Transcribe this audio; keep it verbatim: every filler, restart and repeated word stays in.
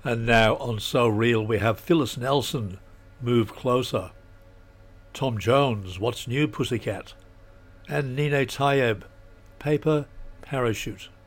And now on So Real we have Phyllis Nelson, Move Closer, Tom Jones, What's New Pussycat, and Nene Tayeb, Paper Parachute.